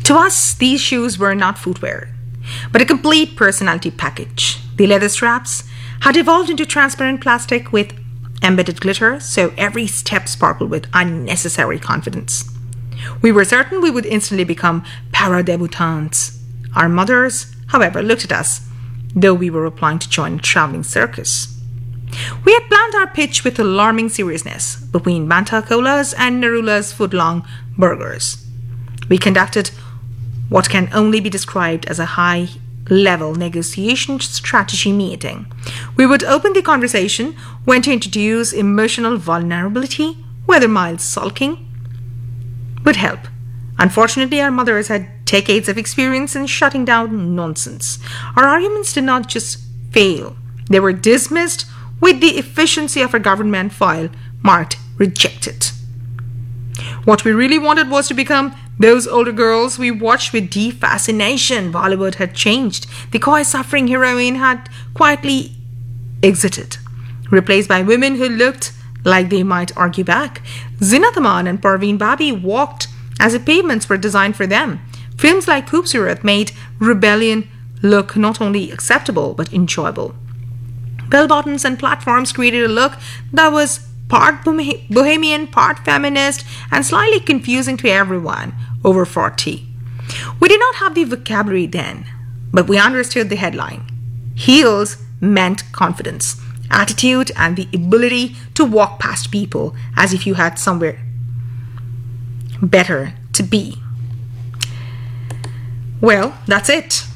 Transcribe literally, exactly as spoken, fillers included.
To us, these shoes were not footwear, but a complete personality package. The leather straps had evolved into transparent plastic with embedded glitter, so every step sparkled with unnecessary confidence. We were certain we would instantly become para-debutantes. Our mothers, however, looked at us, though we were applying to join a traveling circus. We had planned our pitch with alarming seriousness between Banta Colas and Narula's foot-long burgers. We conducted what can only be described as a high-level negotiation strategy meeting. We would open the conversation when to introduce emotional vulnerability, whether mild sulking would help. Unfortunately, our mothers had decades of experience in shutting down nonsense. Our arguments did not just fail. They were dismissed with the efficiency of a government file marked rejected. What we really wanted was to become those older girls we watched with deep fascination. Bollywood had changed. The coy suffering heroine had quietly exited, replaced by women who looked like they might argue back. Zinat Aman and Parveen Babi walked as if pavements were designed for them. Films like Khoobsurat made rebellion look not only acceptable but enjoyable. Bell-bottoms and platforms created a look that was part bohemian, part feminist, and slightly confusing to everyone over forty. We did not have the vocabulary then, but we understood the headline. Heels meant confidence, attitude, and the ability to walk past people as if you had somewhere better to be. Well, that's it.